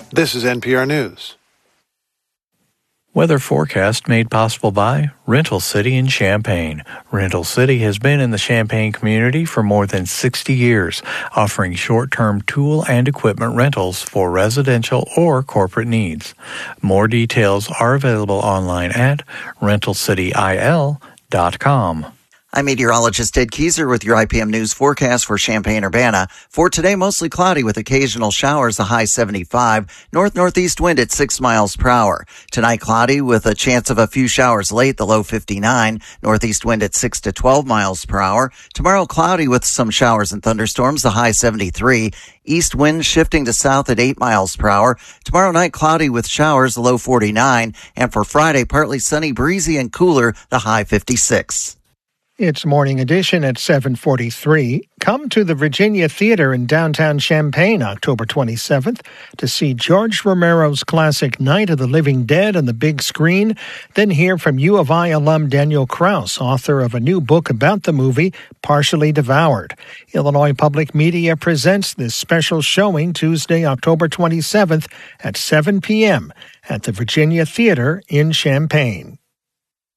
This is NPR News. Weather forecast made possible by Rental City in Champaign. Rental City has been in the Champaign community for more than 60 years, offering short-term tool and equipment rentals for residential or corporate needs. More details are available online at rentalcityil.com. I'm meteorologist Ed Keyser with your IPM News forecast for Champaign-Urbana. For today, mostly cloudy with occasional showers, the high 75, north-northeast wind at 6 miles per hour. Tonight, cloudy with a chance of a few showers late, the low 59, northeast wind at 6 to 12 miles per hour. Tomorrow, cloudy with some showers and thunderstorms, the high 73, east wind shifting to south at 8 miles per hour. Tomorrow night, cloudy with showers, the low 49, and for Friday, partly sunny, breezy, and cooler, the high 56. It's Morning Edition at 7:43. Come to the Virginia Theater in downtown Champaign October 27th to see George Romero's classic Night of the Living Dead on the big screen. Then hear from U of I alum Daniel Kraus, author of a new book about the movie, Partially Devoured. Illinois Public Media presents this special showing Tuesday, October 27th at 7 p.m. at the Virginia Theater in Champaign.